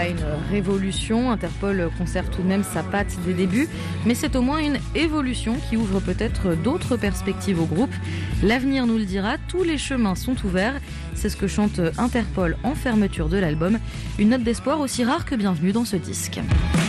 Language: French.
pas une révolution, Interpol conserve tout de même sa patte des débuts, mais c'est au moins une évolution qui ouvre peut-être d'autres perspectives au groupe. L'avenir nous le dira, tous les chemins sont ouverts. C'est ce que chante Interpol en fermeture de l'album. Une note d'espoir aussi rare que bienvenue dans ce disque.